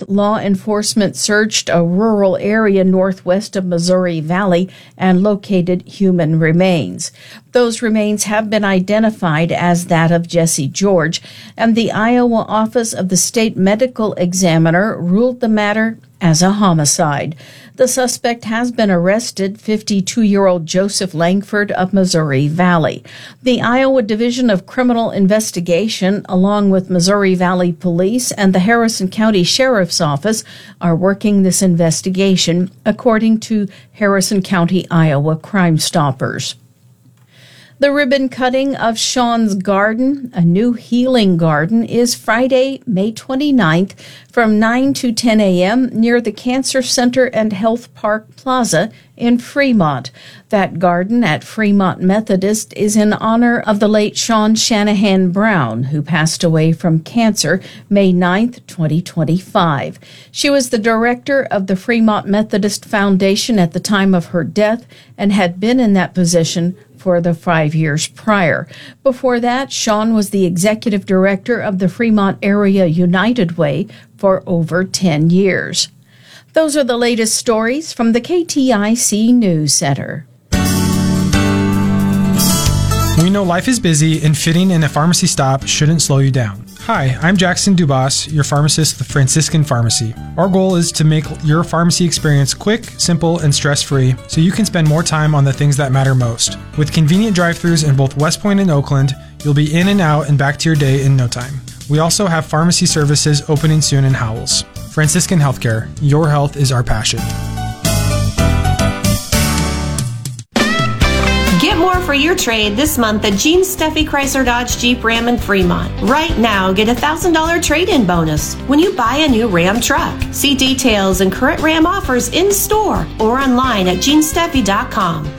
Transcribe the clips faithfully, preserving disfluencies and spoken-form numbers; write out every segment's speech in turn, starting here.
law enforcement searched a rural area northwest of Missouri Valley and located human remains. Those remains have been identified as that of Jesse George, and the Iowa Office of the State Medical Examiner ruled the matter as a homicide. The suspect has been arrested, fifty-two-year-old Joseph Langford of Missouri Valley. The Iowa Division of Criminal Investigation, along with Missouri Valley Police and the Harrison County Sheriff's Office, are working this investigation, according to Harrison County, Iowa Crime Stoppers. The ribbon cutting of Sean's Garden, a new healing garden, is Friday, May twenty-ninth from nine to ten a.m. near the Cancer Center and Health Park Plaza in Fremont. That garden at Fremont Methodist is in honor of the late Sean Shanahan Brown, who passed away from cancer May ninth, twenty twenty-five. She was the director of the Fremont Methodist Foundation at the time of her death and had been in that position for the five years prior. Before that, Sean was the executive director of the Fremont Area United Way for over ten years. Those are the latest stories from the K T I C News Center. We know life is busy and fitting in a pharmacy stop shouldn't slow you down. Hi, I'm Jackson Dubas, your pharmacist at the Franciscan Pharmacy. Our goal is to make your pharmacy experience quick, simple, and stress-free so you can spend more time on the things that matter most. With convenient drive-thrus in both West Point and Oakland, you'll be in and out and back to your day in no time. We also have pharmacy services opening soon in Howells. Franciscan Healthcare, your health is our passion. Get more for your trade this month at Gene Steffi Chrysler Dodge Jeep Ram in Fremont. Right now, get a one thousand dollars trade-in bonus when you buy a new Ram truck. See details and current Ram offers in store or online at gene steffi dot com.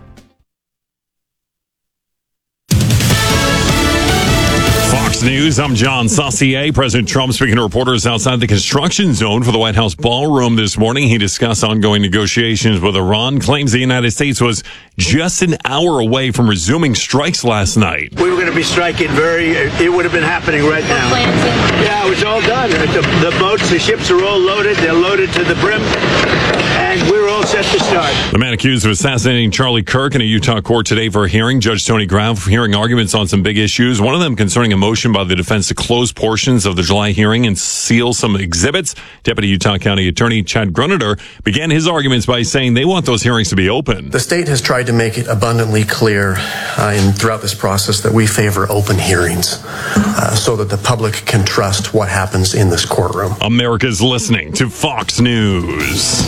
Fox News, I'm John Saucier. President Trump speaking to reporters outside the construction zone for the White House ballroom this morning. He discussed ongoing negotiations with Iran, claims the United States was just an hour away from resuming strikes last night. We were going to be striking very, it would have been happening right now. Yeah, it was all done. The, the boats, the ships are all loaded. They're loaded to the brim. And we're all set to start. The man accused of assassinating Charlie Kirk in a Utah court today for a hearing. Judge Tony Graff hearing arguments on some big issues. One of them concerning a motion by the defense to close portions of the July hearing and seal some exhibits. Deputy Utah County Attorney Chad Grunader began his arguments by saying they want those hearings to be open. The state has tried to make it abundantly clear uh, in, throughout this process that we favor open hearings uh, so that the public can trust what happens in this courtroom. America's listening to Fox News.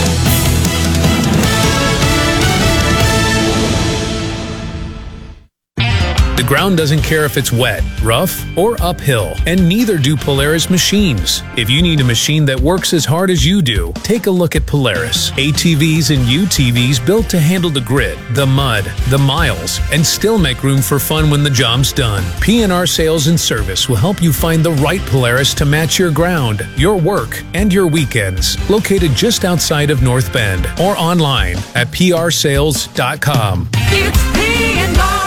The ground doesn't care if it's wet, rough, or uphill, and neither do Polaris machines. If you need a machine that works as hard as you do, take a look at Polaris. A T Vs and U T Vs built to handle the grit, the mud, the miles, and still make room for fun when the job's done. P and R Sales and Service will help you find the right Polaris to match your ground, your work, and your weekends. Located just outside of North Bend or online at p r sales dot com. It's P and R.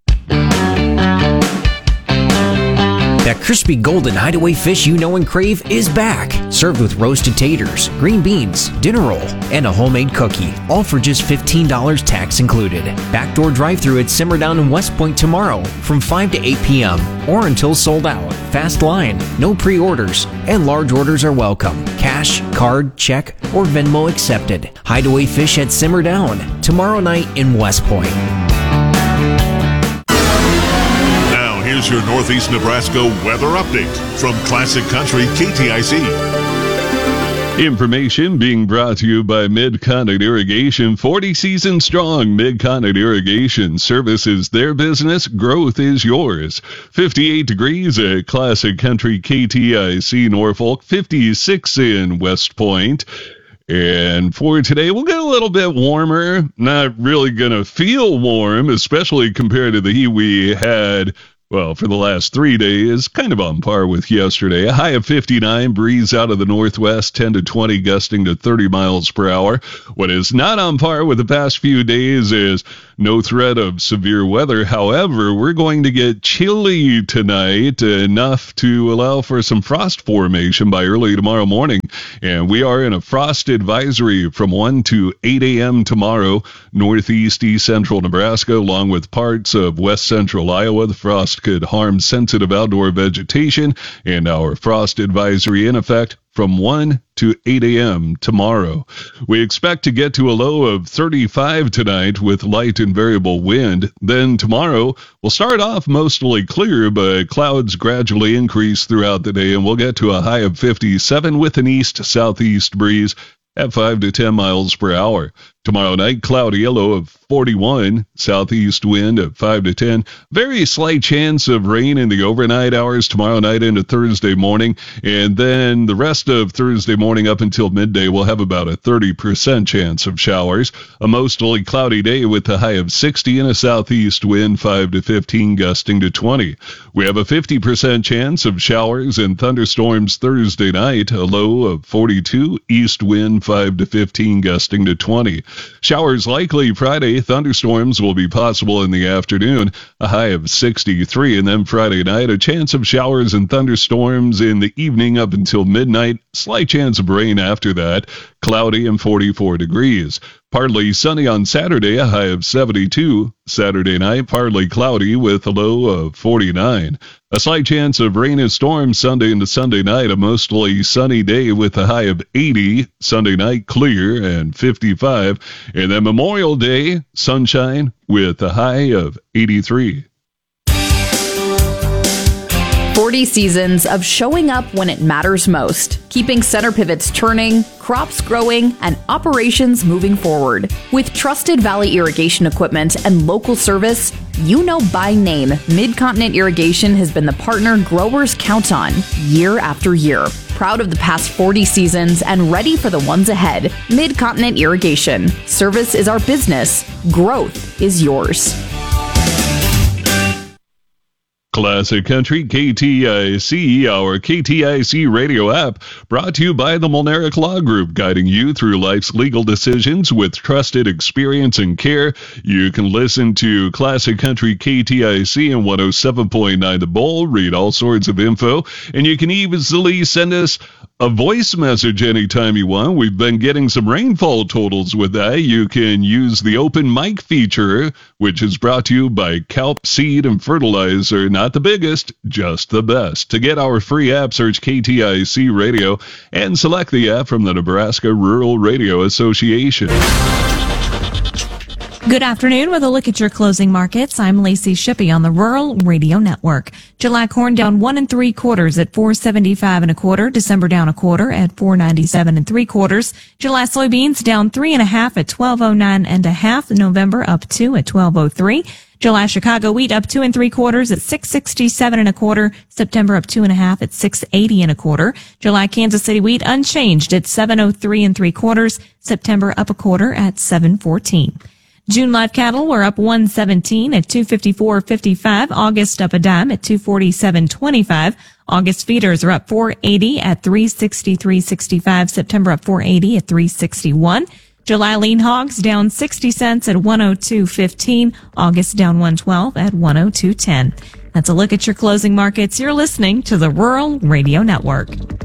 That crispy golden hideaway fish you know and crave is back. Served with roasted taters, green beans, dinner roll, and a homemade cookie. All for just fifteen dollars tax included. Backdoor drive-thru at Simmer Down in West Point tomorrow from five to eight p.m. or until sold out. Fast line, no pre-orders, and large orders are welcome. Cash, card, check, or Venmo accepted. Hideaway Fish at Simmer Down tomorrow night in West Point. Here's your Northeast Nebraska weather update from Classic Country K T I C. Information being brought to you by Mid-Continent Irrigation. forty seasons strong. Mid-Continent Irrigation services their business. Growth is yours. fifty-eight degrees at Classic Country K T I C Norfolk. fifty-six in West Point. And for today, we'll get a little bit warmer. Not really going to feel warm, especially compared to the heat we had Well, for the last three days, kind of on par with yesterday. A high of fifty-nine, breeze out of the northwest, ten to twenty, gusting to thirty miles per hour. What is not on par with the past few days is no threat of severe weather. However, we're going to get chilly tonight, enough to allow for some frost formation by early tomorrow morning. And we are in a frost advisory from one to eight a.m. tomorrow, northeast, east central Nebraska, along with parts of west central Iowa. The frost could harm sensitive outdoor vegetation, and our frost advisory in effect from one to eight a.m. tomorrow. We expect to get to a low of thirty-five tonight with light and variable wind. Then tomorrow we'll start off mostly clear, but clouds gradually increase throughout the day, and we'll get to a high of fifty-seven with an east-southeast breeze at five to ten miles per hour. Tomorrow night, cloudy, a low of forty-one, southeast wind at five to ten. Very slight chance of rain in the overnight hours tomorrow night into Thursday morning. And then the rest of Thursday morning up until midday, we'll have about a thirty percent chance of showers. A mostly cloudy day with a high of sixty and a southeast wind five to fifteen, gusting to twenty. We have a fifty percent chance of showers and thunderstorms Thursday night, a low of forty-two, east wind five to fifteen, gusting to twenty. Showers likely Friday. Thunderstorms will be possible in the afternoon, a high of sixty-three. And then Friday night, a chance of showers and thunderstorms in the evening up until midnight. Slight chance of rain after that, cloudy and forty-four degrees. Partly sunny on Saturday, a high of seventy-two. Saturday night, partly cloudy with a low of forty-nine. A slight chance of rain and storms Sunday into Sunday night, a mostly sunny day with a high of eighty. Sunday night, clear and fifty-five. And then Memorial Day, sunshine with a high of eighty-three. forty seasons of showing up when it matters most, keeping center pivots turning, crops growing, and operations moving forward. With trusted Valley irrigation equipment and local service, you know by name, Mid-Continent Irrigation has been the partner growers count on year after year. Proud of the past forty seasons and ready for the ones ahead. Mid-Continent Irrigation. Service is our business. Growth is yours. Classic Country K T I C, our K T I C radio app, brought to you by the Molnaric Law Group, guiding you through life's legal decisions with trusted experience and care. You can listen to Classic Country K T I C and one oh seven point nine The Bull, read all sorts of info, and you can easily send us a voice message anytime you want. We've been getting some rainfall totals with that. You can use the open mic feature, which is brought to you by Kelp Seed and Fertilizer. Not the biggest, just the best. To get our free app, search K T I C Radio and select the app from the Nebraska Rural Radio Association. Good afternoon. With a look at your closing markets, I'm Lacey Shippey on the Rural Radio Network. July corn down one and three quarters at four seventy-five and a quarter. December down a quarter at four ninety-seven and three quarters. July soybeans down three and a half at twelve oh nine and a half. November up two at twelve oh three. July Chicago wheat up two and three quarters at six sixty-seven and a quarter. September up two and a half at six eighty and a quarter. July Kansas City wheat unchanged at seven oh three and three quarters. September up a quarter at seven fourteen. June live cattle were up one seventeen at two fifty-four fifty-five. August up a dime at two forty-seven twenty-five. August feeders are up four eighty at three sixty-three sixty-five. September up four eighty at three sixty-one. July lean hogs down sixty cents at one oh two fifteen. August down one twelve at one oh two ten. That's a look at your closing markets. You're listening to the Rural Radio Network.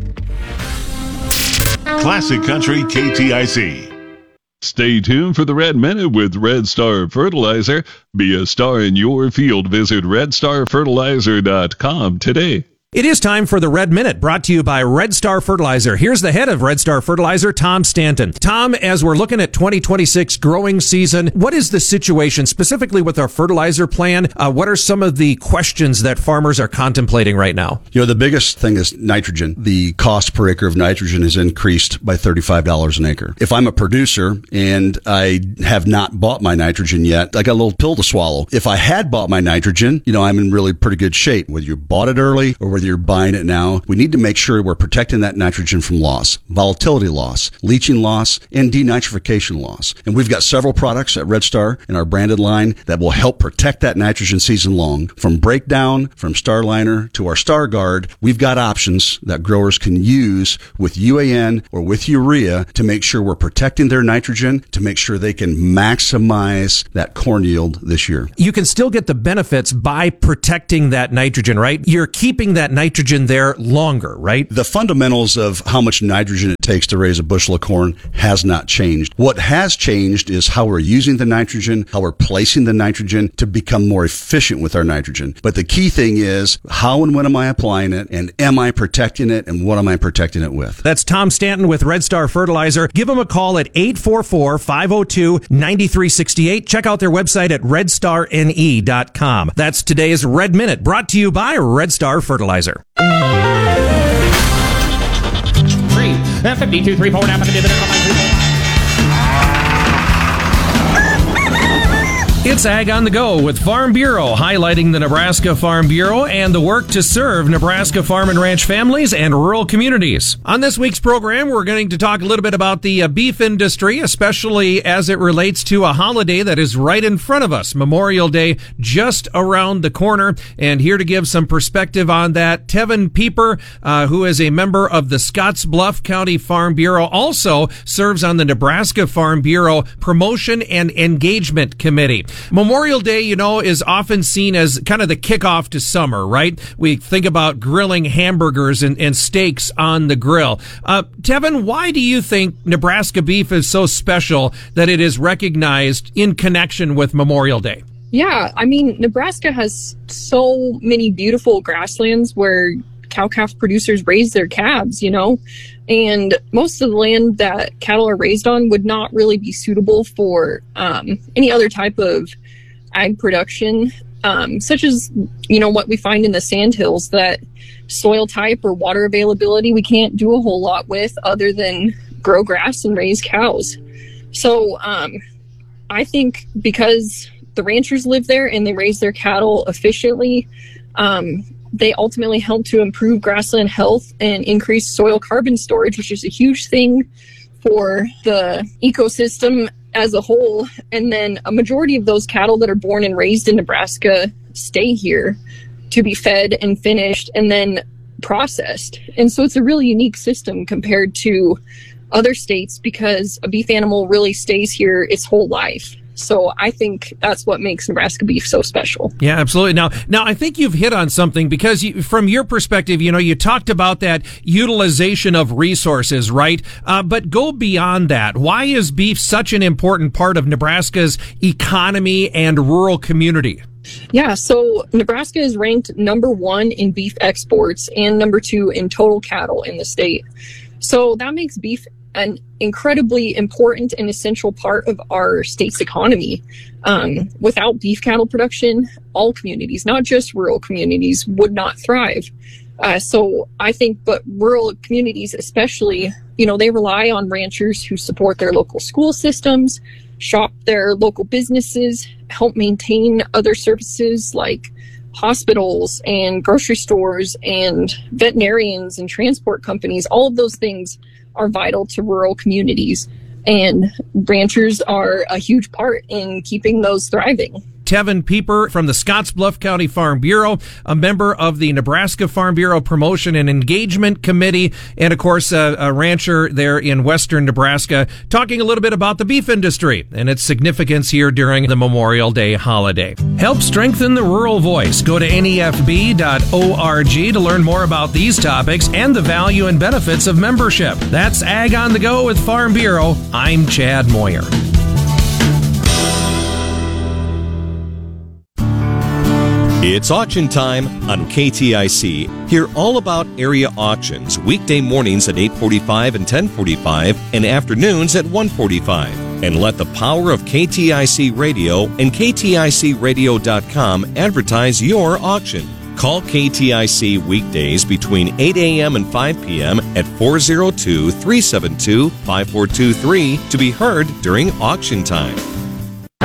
Classic Country K T I C. Stay tuned for the Red Minute with Red Star Fertilizer. Be a star in your field. Visit red star fertilizer dot com today. It is time for the Red Minute, brought to you by Red Star Fertilizer. Here's the head of Red Star Fertilizer, Tom Stanton. Tom, as we're looking at twenty twenty-six growing season, what is the situation specifically with our fertilizer plan? Uh, what are some of the questions that farmers are contemplating right now? You know, the biggest thing is nitrogen. The cost per acre of nitrogen has increased by thirty-five dollars an acre. If I'm a producer and I have not bought my nitrogen yet, I got a little pill to swallow. If I had bought my nitrogen, you know, I'm in really pretty good shape. Whether you bought it early or whether whether you're buying it now, we need to make sure we're protecting that nitrogen from loss, volatility loss, leaching loss, and denitrification loss. And we've got several products at Red Star in our branded line that will help protect that nitrogen season long. From breakdown, from Starliner to our StarGuard, we've got options that growers can use with U A N or with urea to make sure we're protecting their nitrogen, to make sure they can maximize that corn yield this year. You can still get the benefits by protecting that nitrogen, right? You're keeping that nitrogen there longer, right? The fundamentals of how much nitrogen it takes to raise a bushel of corn has not changed. What has changed is how we're using the nitrogen, how we're placing the nitrogen to become more efficient with our nitrogen. But the key thing is, how and when am I applying it, and am I protecting it, and what am I protecting it with? That's Tom Stanton with Red Star Fertilizer. Give them a call at eight four four, five oh two, nine three six eight. Check out their website at red star n e dot com. That's today's Red Minute, brought to you by Red Star Fertilizer. Three, fifty-two, three, four, nine, It's Ag on the Go with Farm Bureau, highlighting the Nebraska Farm Bureau and the work to serve Nebraska farm and ranch families and rural communities. On this week's program, we're going to talk a little bit about the uh, beef industry, especially as it relates to a holiday that is right in front of us, Memorial Day, just around the corner. And here to give some perspective on that, Tevin Pieper, uh, who is a member of the Scottsbluff County Farm Bureau, also serves on the Nebraska Farm Bureau Promotion and Engagement Committee. Memorial Day, you know, is often seen as kind of the kickoff to summer, right? We think about grilling hamburgers and, and steaks on the grill. Uh, Tevin, why do you think Nebraska beef is so special that it is recognized in connection with Memorial Day? Yeah, I mean, Nebraska has so many beautiful grasslands where cow-calf producers raise their calves, you know, and most of the land that cattle are raised on would not really be suitable for um, any other type of ag production, um, such as, you know, what we find in the sandhills, that soil type or water availability we can't do a whole lot with other than grow grass and raise cows. So um, I think because the ranchers live there and they raise their cattle efficiently, um, they ultimately help to improve grassland health and increase soil carbon storage, which is a huge thing for the ecosystem as a whole. And then a majority of those cattle that are born and raised in Nebraska stay here to be fed and finished and then processed. And so it's a really unique system compared to other states because a beef animal really stays here its whole life. So I think that's what makes Nebraska beef so special. Yeah, absolutely. Now, now I think you've hit on something because you, from your perspective, you know, you talked about that utilization of resources, right? Uh, but go beyond that. Why is beef such an important part of Nebraska's economy and rural community? Yeah, so Nebraska is ranked number one in beef exports and number two in total cattle in the state. So that makes beef an incredibly important and essential part of our state's economy. Um, without beef cattle production, all communities, not just rural communities, would not thrive. Uh, so I think, but rural communities especially, you know, they rely on ranchers who support their local school systems, shop their local businesses, help maintain other services like hospitals and grocery stores and veterinarians and transport companies. All of those things are vital to rural communities, and ranchers are a huge part in keeping those thriving. Tevin Pieper from the Scottsbluff County Farm Bureau, a member of the Nebraska Farm Bureau Promotion and Engagement Committee, and of course a, a rancher there in western Nebraska, talking a little bit about the beef industry and its significance here during the Memorial Day holiday. Help strengthen the rural voice. Go to N E F B dot org to learn more about these topics and the value and benefits of membership. That's Ag on the Go with Farm Bureau. I'm Chad Moyer. It's auction time on K T I C. Hear all about area auctions weekday mornings at eight forty-five and ten forty-five and afternoons at one forty-five. And let the power of K T I C Radio and K T I C radio dot com advertise your auction. Call K T I C weekdays between eight a.m. and five p.m. at four oh two, three seven two, five four two three to be heard during auction time.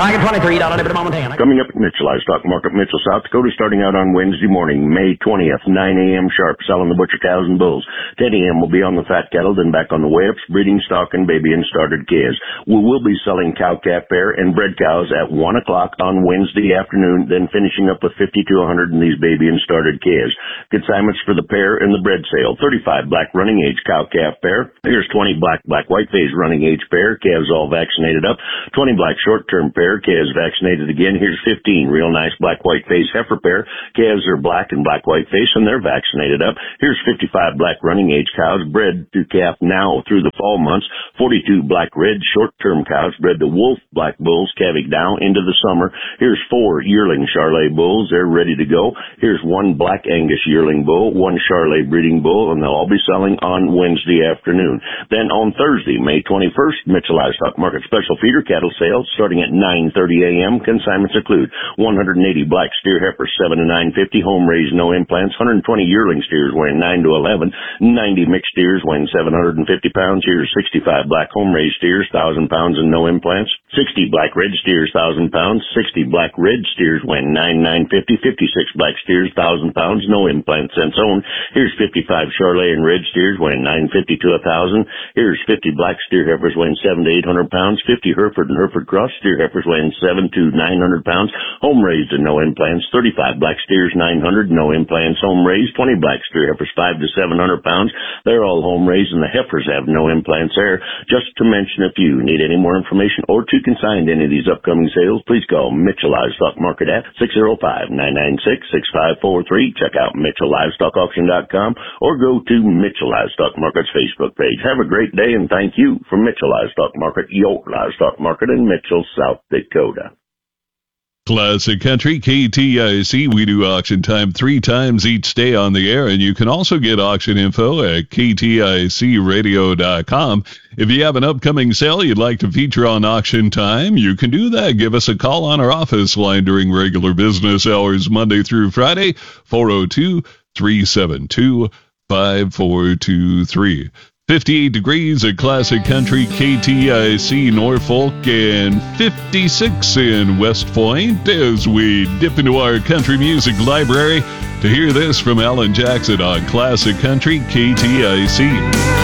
Tiger twenty-three, dollar debit Montana. Coming up at Mitchell Livestock Market, Mitchell, South Dakota, starting out on Wednesday morning, May twentieth, nine a.m. sharp, selling the butcher cows and bulls. ten a.m. will be on the fat cattle, then back on the weigh-ups, breeding stock, and baby and started calves. We will be selling cow-calf pair and bred cows at one o'clock on Wednesday afternoon, then finishing up with fifty to one hundred in these baby and started calves. Consignments for the pair and the bred sale. thirty-five black running age cow-calf pair. Here's twenty black, black, white phase running age pair. Calves all vaccinated up. twenty black short-term pair. Calves vaccinated again. Here's fifteen real nice black white face heifer pair. Calves are black and black white face and they're vaccinated up. Here's fifty-five black running age cows bred to calf now through the fall months. forty-two black red short-term cows bred to wolf black bulls calving now into the summer. Here's four yearling Charolais bulls. They're ready to go. Here's one black Angus yearling bull, one Charolais breeding bull, and they'll all be selling on Wednesday afternoon. Then on Thursday, May twenty-first, Mitchell Livestock Market special feeder cattle sales starting at nine thirty a.m. Consignments include one hundred eighty black steer heifers, seven to nine fifty, home raised, no implants, one hundred twenty yearling steers weighing nine to eleven, ninety mixed steers weighing seven hundred fifty pounds. Here's sixty-five black home raised steers, one thousand pounds and no implants, sixty black red steers, one thousand pounds, sixty black red steers weighing nine nine fifty, fifty-six black steers, one thousand pounds, no implants since owned. Here's fifty-five Charolais and red steers weighing nine fifty to one thousand. Here's fifty black steer heifers weighing seven to eight hundred pounds, fifty Hereford and Hereford cross steer heifers weighing seven to nine hundred pounds, home raised and no implants, thirty-five black steers, nine hundred, no implants, home raised, twenty black steer heifers, five to seven hundred pounds. They're all home raised and the heifers have no implants there. Just to mention a few. Need any more information or to consign any of these upcoming sales, please call Mitchell Livestock Market at six oh five, nine nine six, six five four three. Check out Mitchell Livestock Auction dot com or go to Mitchell Livestock Market's Facebook page. Have a great day and thank you from Mitchell Livestock Market, your livestock market in Mitchell, South Dakota. Classic Country, K T I C. We do auction time three times each day on the air, and you can also get auction info at K T I C radio dot com. If you have an upcoming sale you'd like to feature on auction time, you can do that. Give us a call on our office line during regular business hours, Monday through Friday, four oh two, three seven two, five four two three. fifty-eight degrees at Classic Country, K T I C Norfolk, and fifty-six in West Point as we dip into our country music library to hear this from Alan Jackson on Classic Country, K T I C.